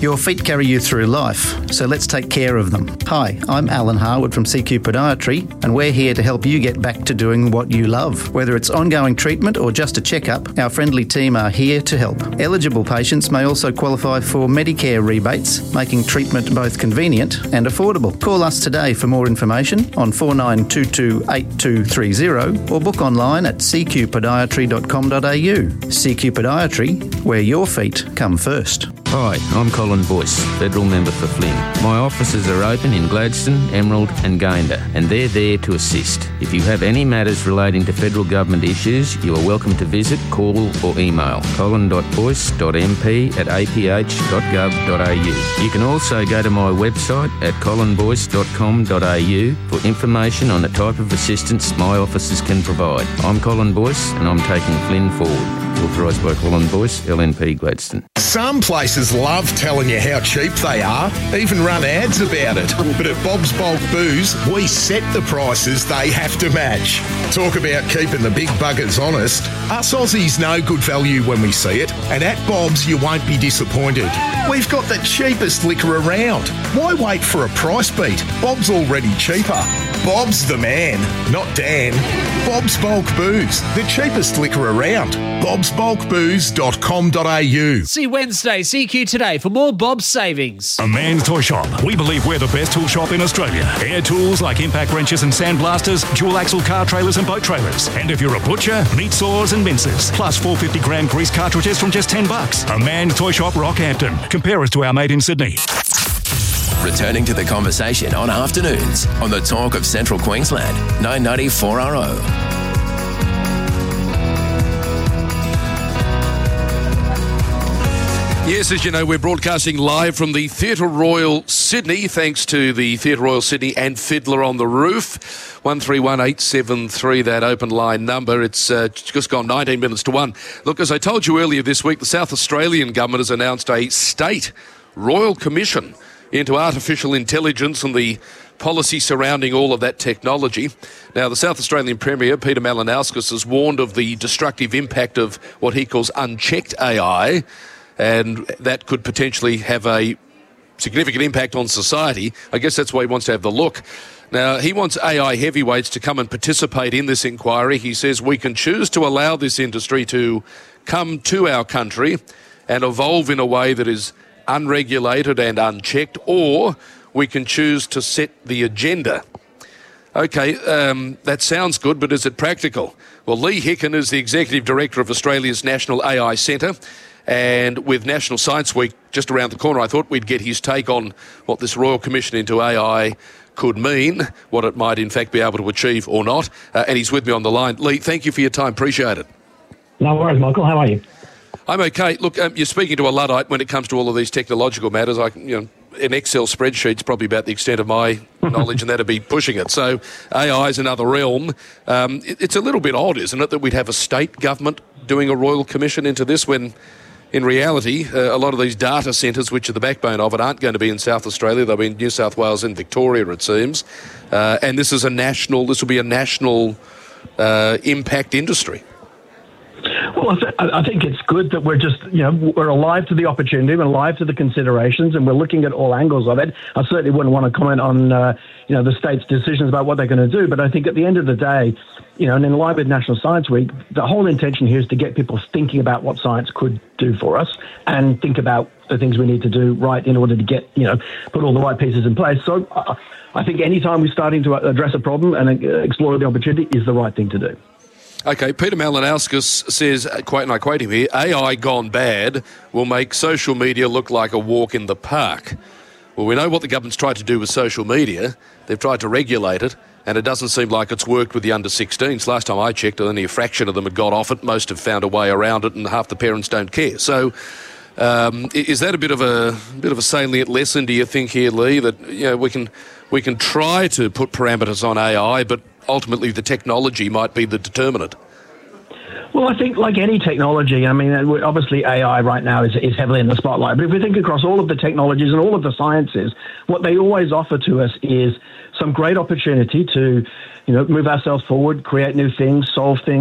Your feet carry you through life, so let's take care of them. Hi, I'm Alan Harwood from CQ Podiatry, and we're here to help you get back to doing what you love. Whether it's ongoing treatment or just a checkup, our friendly team are here to help. Eligible patients may also qualify for Medicare rebates, making treatment both convenient and affordable. Call us today for more information on 49228230 or book online at cqpodiatry.com.au. CQ Podiatry, where your feet come first. Hi, I'm Colin Boyce, Federal Member for Flynn. My offices are open in Gladstone, Emerald and Gayndah, and they're there to assist. If you have any matters relating to federal government issues, you are welcome to visit, call or email colin.boyce.mp@aph.gov.au. You can also go to my website at colinboyce.com.au for information on the type of assistance my offices can provide. I'm Colin Boyce and I'm taking Flynn forward. Authorised by Colin Boyce, LNP Gladstone. Some places love telling you how cheap they are, even run ads about it. But at Bob's Bulk Booze, we set the prices they have to match. Talk about keeping the big buggers honest. Us Aussies know good value when we see it, and at Bob's you won't be disappointed. We've got the cheapest liquor around. Why wait for a price beat? Bob's already cheaper. Bob's the man, not Dan. Bob's Bulk Booze, the cheapest liquor around. bobsbulkbooze.com.au. See Wednesday, CQ Today for more Bob's savings. A Man's Toy Shop. We believe we're the best tool shop in Australia. Air tools like impact wrenches and sandblasters, dual axle car trailers and boat trailers. And if you're a butcher, meat saws and mincers. Plus 450-gram grease cartridges from just $10. A Man's Toy Shop, Rockhampton. Compare us to our mate in Sydney. Returning to the conversation on afternoons on the Talk of Central Queensland, 990 4RO. Yes, as you know, we're broadcasting live from the Theatre Royal Sydney, thanks to the Theatre Royal Sydney and Fiddler on the Roof. 131873, that open line number. It's just gone 19 minutes to 1. Look, as I told you earlier this week, the South Australian government has announced a state royal commission into artificial intelligence and the policy surrounding all of that technology. Now, the South Australian Premier, Peter Malinauskas, has warned of the destructive impact of what he calls unchecked AI, and that could potentially have a significant impact on society. I guess that's why he wants to have the look. Now, he wants AI heavyweights to come and participate in this inquiry. He says we can choose to allow this industry to come to our country and evolve in a way that is unregulated and unchecked, or we can choose to set the agenda. Okay, that sounds good, but is it practical? Well, Lee Hicken is the Executive Director of Australia's National AI Centre, and with National Science Week just around the corner, I thought we'd get his take on what this Royal Commission into AI could mean, what it might in fact be able to achieve or not, and he's with me on the line. Lee, thank you for your time. Appreciate it. No worries, Michael. How are you? I'm okay. Look, you're speaking to a Luddite when it comes to all of these technological matters. An Excel spreadsheet's probably about the extent of my knowledge, and that'd be pushing it. So AI is another realm. It's a little bit odd, isn't it, that we'd have a state government doing a royal commission into this when, in reality, a lot of these data centres, which are the backbone of it, aren't going to be in South Australia. They'll be in New South Wales and Victoria, it seems. And this will be a national impact industry. Well, I think it's good that we're just, we're alive to the opportunity, we're alive to the considerations, and we're looking at all angles of it. I certainly wouldn't want to comment on, the state's decisions about what they're going to do, but I think at the end of the day, and in line with National Science Week, the whole intention here is to get people thinking about what science could do for us and think about the things we need to do right in order to get, put all the right pieces in place. So I think any time we're starting to address a problem and explore the opportunity is the right thing to do. Okay, Peter Malinauskas says, and I quote him here, AI gone bad will make social media look like a walk in the park. Well, we know what the government's tried to do with social media. They've tried to regulate it, and it doesn't seem like it's worked with the under-16s. Last time I checked, only a fraction of them had got off it. Most have found a way around it, and half the parents don't care. So is that a bit of a salient lesson, do you think, here, Lee, that we can try to put parameters on AI, but ultimately the technology might be the determinant? Well, I think like any technology, obviously AI right now is heavily in the spotlight. But if we think across all of the technologies and all of the sciences, what they always offer to us is some great opportunity to, move ourselves forward, create new things, solve things.